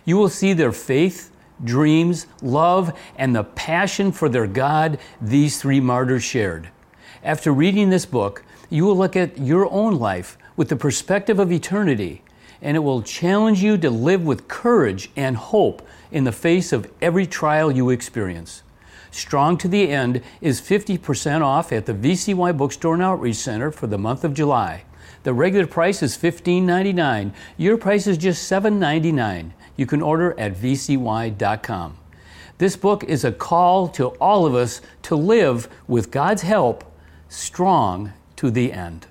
You will see their faith, dreams, love, and the passion for their God these three martyrs shared. After reading this book, you will look at your own life with the perspective of eternity, and it will challenge you to live with courage and hope in the face of every trial you experience. Strong to the End is 50% off at the VCY Bookstore and Outreach Center for the month of July. The regular price is $15.99. Your price is just $7.99. You can order at vcy.com. This book is a call to all of us to live, with God's help, strong to the end.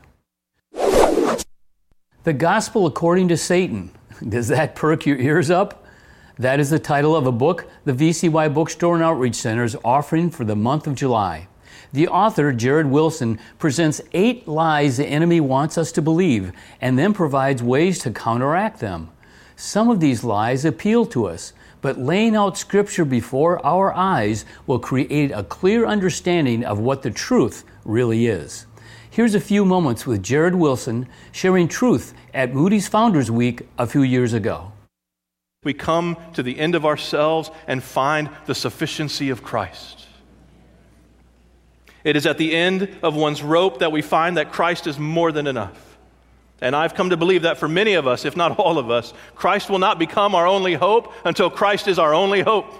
The Gospel According to Satan. Does that perk your ears up? That is the title of a book the VCY Bookstore and Outreach Center is offering for the month of July. The author, Jared Wilson, presents 8 lies the enemy wants us to believe and then provides ways to counteract them. Some of these lies appeal to us, but laying out Scripture before our eyes will create a clear understanding of what the truth really is. Here's a few moments with Jared Wilson sharing truth at Moody's Founders Week a few years ago. We come to the end of ourselves and find the sufficiency of Christ. It is at the end of one's rope that we find that Christ is more than enough. And I've come to believe that for many of us, if not all of us, Christ will not become our only hope until Christ is our only hope.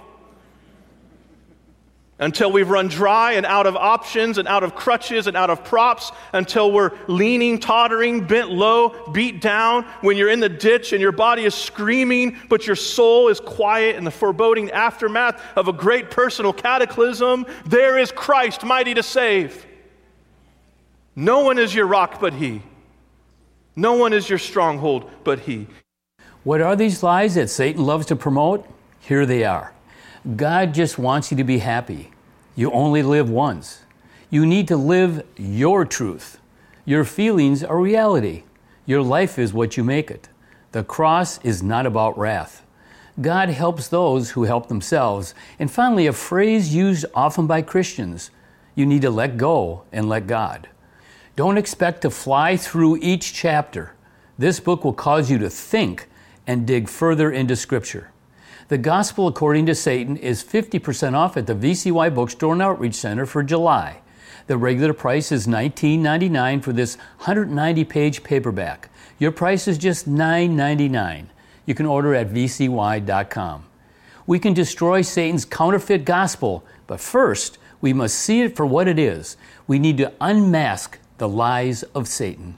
Until we've run dry and out of options and out of crutches and out of props, until we're leaning, tottering, bent low, beat down, when you're in the ditch and your body is screaming, but your soul is quiet in the foreboding aftermath of a great personal cataclysm. There is Christ, mighty to save. No one is your rock but He. No one is your stronghold but He. What are these lies that Satan loves to promote? Here they are. God just wants you to be happy. You only live once. You need to live your truth. Your feelings are reality. Your life is what you make it. The cross is not about wrath. God helps those who help themselves. And finally, a phrase used often by Christians: you need to let go and let God. Don't expect to fly through each chapter. This book will cause you to think and dig further into Scripture. The Gospel According to Satan is 50% off at the VCY Bookstore and Outreach Center for July. The regular price is $19.99 for this 190-page paperback. Your price is just $9.99. You can order at vcy.com. We can destroy Satan's counterfeit gospel, but first, we must see it for what it is. We need to unmask the lies of Satan.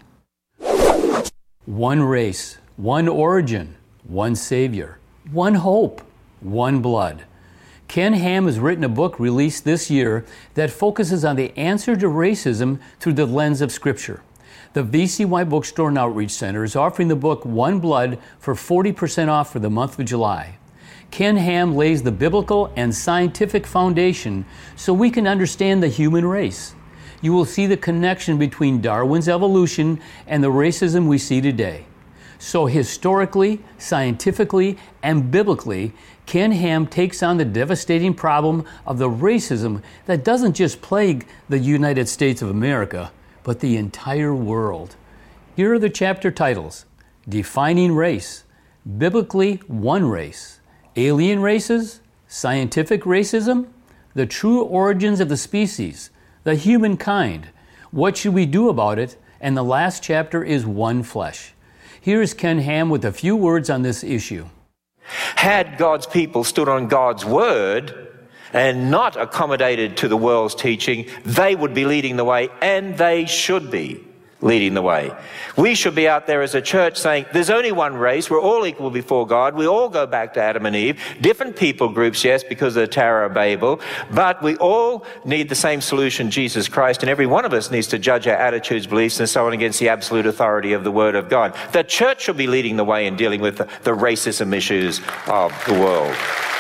One race, one origin, one Savior. One hope, one blood. Ken Ham has written a book released this year that focuses on the answer to racism through the lens of Scripture. The VCY Bookstore and Outreach Center is offering the book One Blood for 40% off for the month of July. Ken Ham lays the biblical and scientific foundation so we can understand the human race. You will see the connection between Darwin's evolution and the racism we see today. So historically, scientifically, and biblically, Ken Ham takes on the devastating problem of the racism that doesn't just plague the United States of America, but the entire world. Here are the chapter titles: Defining Race, Biblically One Race, Alien Races, Scientific Racism, The True Origins of the Species, The Humankind, What Should We Do About It, and the last chapter is One Flesh. Here's Ken Ham with a few words on this issue. Had God's people stood on God's word and not accommodated to the world's teaching, they would be leading the way, and they should be leading the way. We should be out there as a church saying, there's only one race, we're all equal before God, we all go back to Adam and Eve, different people groups, yes, because of the Tower of Babel, but we all need the same solution, Jesus Christ, and every one of us needs to judge our attitudes, beliefs, and so on against the absolute authority of the Word of God. The church should be leading the way in dealing with the racism issues of the world.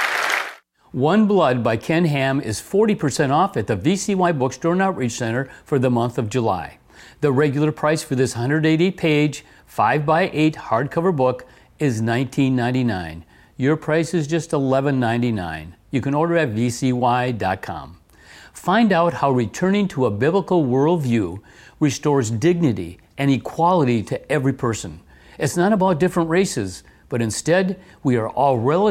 One Blood by Ken Ham is 40% off at the VCY Bookstore and Outreach Center for the month of July. The regular price for this 180-page, 5x8 hardcover book is $19.99. Your price is just $11.99. You can order at vcy.com. Find out how returning to a biblical worldview restores dignity and equality to every person. It's not about different races, but instead we are all relatively